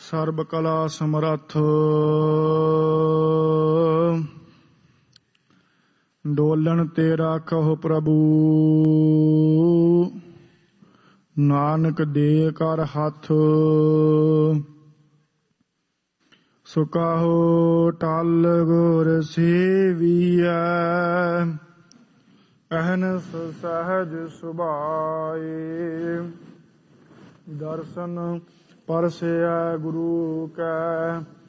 ਸਰਬ ਕਲਾ ਸਮਰੱਥ ਡੋਲਣ ਤੇ ਰਾਖਹੁ ਪ੍ਰਭੂ ਨਾਨਕ ਦੇ ਕਰ ਹੱਥ ਸੁਕਾਹੋ ਟਲ ਗੁਰ ਸੇਵੀਐ ਅਹਨਸ ਸਹਜ ਸੁਭਾਏ ਦਰਸ਼ਨ ਪਰਸੈ ਗੁਰੂ ਕੈ